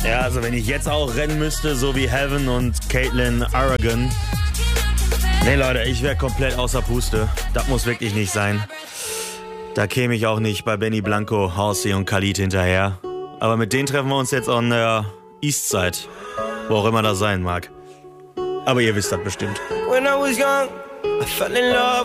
Ja, also wenn ich jetzt auch rennen müsste, so wie Heaven und Caitlin Aragon. Nee, Leute, ich wäre komplett außer Puste. Das muss wirklich nicht sein. Da käme ich auch nicht bei Benny Blanco, Halsey und Khalid hinterher. Aber mit denen treffen wir uns jetzt an der Eastside. Wo auch immer das sein mag. Aber ihr wisst das bestimmt. When I was young, I fell in love